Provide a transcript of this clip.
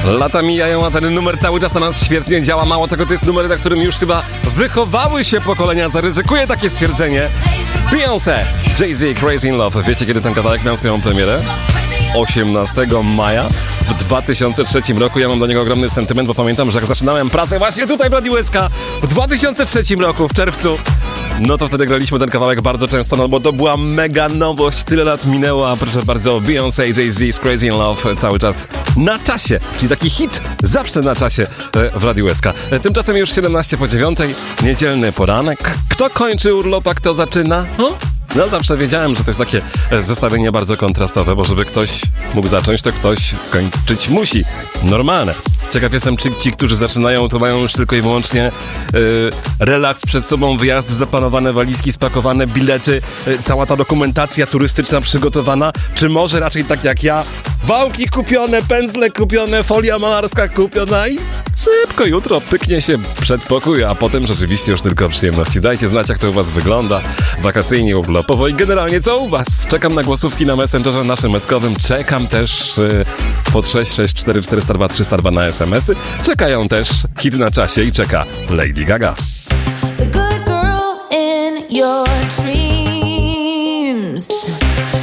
Lata mijają, a ten numer cały czas na nas świetnie działa. Mało tego, to jest numer, na którym już chyba wychowały się pokolenia. Zaryzykuję takie stwierdzenie. Beyoncé, Jay-Z, Crazy in Love. Wiecie, kiedy ten kawałek miał swoją premierę? 18 maja w 2003 roku. Ja mam do niego ogromny sentyment, bo pamiętam, że jak zaczynałem pracę właśnie tutaj w Radiu SK w 2003 roku, w czerwcu, no to wtedy graliśmy ten kawałek bardzo często, no bo to była mega nowość. Tyle lat minęło, a proszę bardzo, Beyoncé, Jay-Z, Crazy in Love cały czas na czasie, czyli taki hit zawsze na czasie w Radiu SK. Tymczasem już 7:17, niedzielny poranek. Kto kończy urlop, a kto zaczyna? No zawsze wiedziałem, że to jest takie zestawienie bardzo kontrastowe, bo żeby ktoś mógł zacząć, to ktoś skończyć musi. Normalne. Ciekaw jestem, czy ci, którzy zaczynają, to mają już tylko i wyłącznie relaks przed sobą, wyjazd, zaplanowane walizki, spakowane bilety, cała ta dokumentacja turystyczna przygotowana, czy może raczej tak jak ja, wałki kupione, pędzle kupione, folia malarska kupiona i szybko jutro pyknie się przedpokój, a potem rzeczywiście już tylko przyjemności. Dajcie znać, jak to u was wygląda wakacyjnie, urlopowo i generalnie co u was. Czekam na głosówki na Messengerze naszym meskowym, czekam też pod 664 402 302 na SMS-y. Czekają też hit na czasie i czeka Lady Gaga. The good girl in your dream.